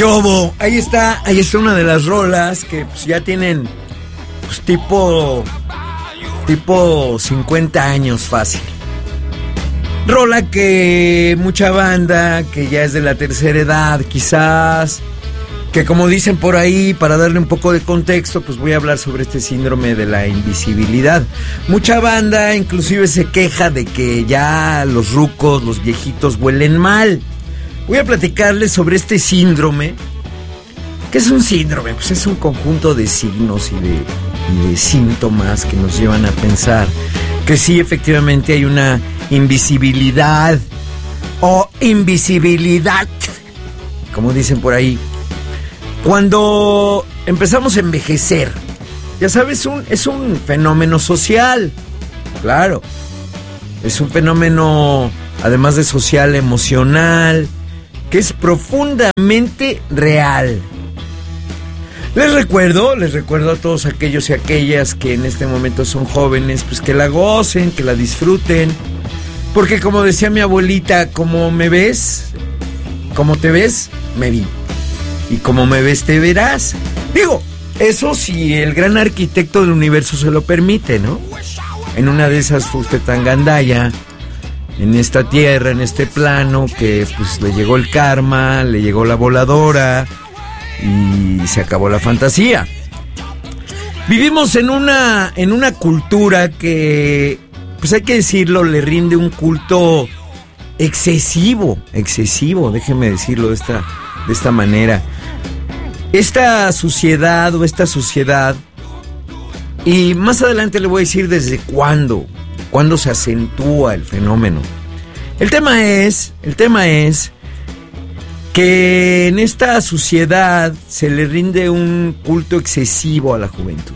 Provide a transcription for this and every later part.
¿Qué hubo? Ahí está una de las rolas que pues, ya tienen pues, tipo 50 años fácil. Rola que mucha banda que ya es de la tercera edad, quizás, que como dicen por ahí, para darle un poco de contexto, pues voy a hablar sobre este síndrome de la invisibilidad. Mucha banda inclusive se queja de que ya los rucos, los viejitos huelen mal. Voy a platicarles sobre este síndrome. ¿Qué es un síndrome? Pues es un conjunto de signos y de síntomas que nos llevan a pensar que sí, efectivamente hay una invisibilidad o invisibilidad, como dicen por ahí. Cuando empezamos a envejecer, ya sabes, es un fenómeno social, claro. Es un fenómeno, además de social, emocional, que es profundamente real. Les recuerdo a todos aquellos y aquellas que en este momento son jóvenes, pues que la gocen, que la disfruten. Porque como decía mi abuelita, como me ves, como te ves, me vi. Y como me ves, te verás. Digo, eso si el gran arquitecto del universo se lo permite, ¿no? En una de esas fue usted tan gandalla en esta tierra, en este plano, que pues le llegó el karma, le llegó la voladora y se acabó la fantasía. Vivimos en una cultura que, pues hay que decirlo, le rinde un culto excesivo, déjeme decirlo de esta manera. Esta sociedad, y más adelante le voy a decir desde cuándo se acentúa el fenómeno. El tema es que en esta sociedad se le rinde un culto excesivo a la juventud.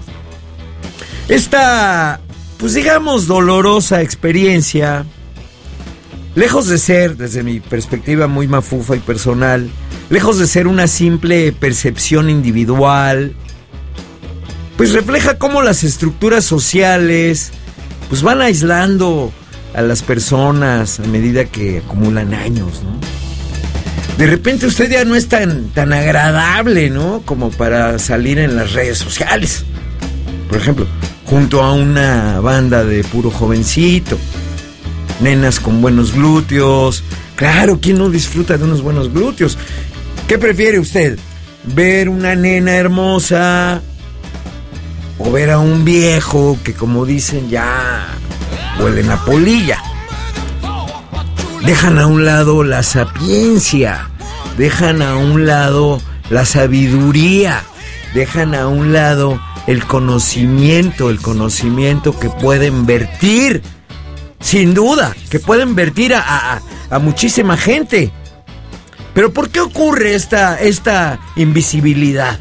Esta, pues digamos, dolorosa experiencia, lejos de ser, desde mi perspectiva muy mafufa y personal, lejos de ser una simple percepción individual, pues refleja cómo las estructuras sociales pues van aislando a las personas a medida que acumulan años, ¿no? De repente usted ya no es tan agradable, ¿no? Como para salir en las redes sociales. Por ejemplo, junto a una banda de puro jovencito, nenas con buenos glúteos. Claro, ¿quién no disfruta de unos buenos glúteos? ¿Qué prefiere usted? ¿Ver una nena hermosa o ver a un viejo que, como dicen, ya huelen a polilla? Dejan a un lado la sapiencia, dejan a un lado la sabiduría, dejan a un lado el conocimiento que pueden vertir, sin duda, que pueden vertir a muchísima gente. Pero ¿por qué ocurre esta invisibilidad?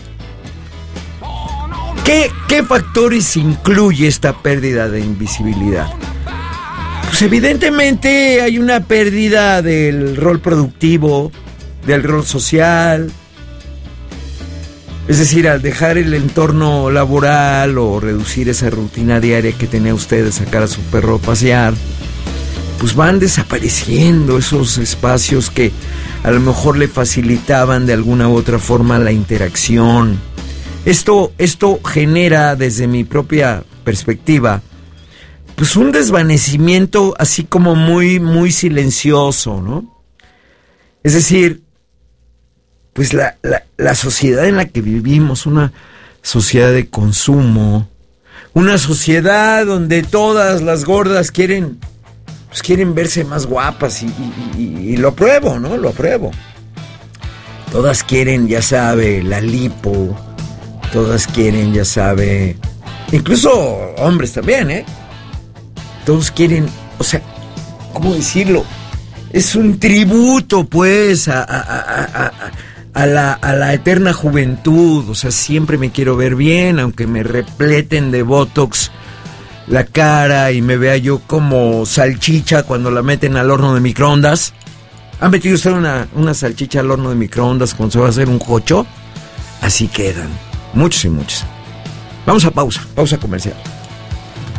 ¿Qué factores incluye esta pérdida de invisibilidad? Pues evidentemente hay una pérdida del rol productivo, del rol social. Es decir, al dejar el entorno laboral o reducir esa rutina diaria que tenía usted de sacar a su perro a pasear, pues van desapareciendo esos espacios que a lo mejor le facilitaban de alguna u otra forma la interacción. Esto genera, desde mi propia perspectiva, pues un desvanecimiento así como muy silencioso, ¿no? Es decir, pues la sociedad en la que vivimos, una sociedad de consumo, una sociedad donde todas las gordas quieren verse más guapas y lo apruebo, ¿no? Lo apruebo. Todas quieren, ya sabe, la lipo, todas quieren, ya sabe, incluso hombres también, ¿eh? Todos quieren, o sea, ¿cómo decirlo? Es un tributo, pues, a la eterna juventud. O sea, siempre me quiero ver bien, aunque me repleten de botox la cara y me vea yo como salchicha cuando la meten al horno de microondas. ¿Ha metido usted una salchicha al horno de microondas cuando se va a hacer un jocho? Así quedan, muchos y muchos. Vamos a pausa comercial.